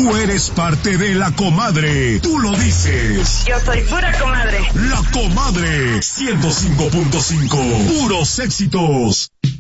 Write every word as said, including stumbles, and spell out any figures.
Tú eres parte de La Comadre. Tú lo dices. Yo soy pura comadre. La Comadre, ciento cinco punto cinco. Puros éxitos.